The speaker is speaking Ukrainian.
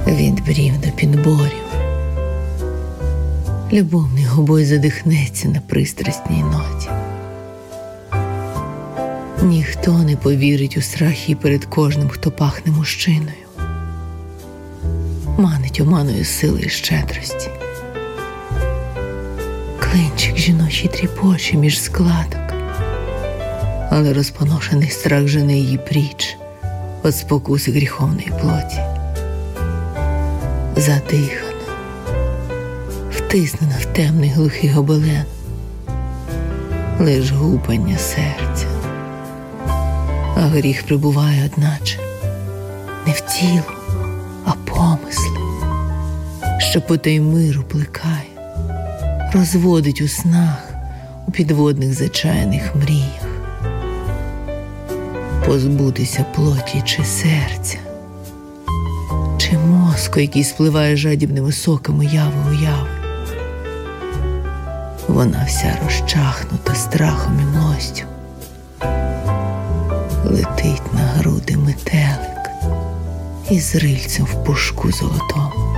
від брів до підборів. Любовний губой задихнеться на пристрасній ноті. Ніхто не повірить у страхи перед кожним, хто пахне мужчиною. Манить оманою сили і щедрості. Клинчик жіночий тріпоче між складок, але розпоношений страх жене її пріч від спокуси гріховної плоті. Задихана, втиснена в темний глухий гобелен, лиш гупання серця. А гріх прибуває, одначе, не в тіло, а помисли, що потаймиру плекає, розводить у снах, у підводних зачаяних мріях. Позбутися плоті чи серця, чи мозку, який спливає жадібними соками уяви. Вона вся розчахнута страхом і млостю. Летить на груди метелик із рильцем в пушку золотому.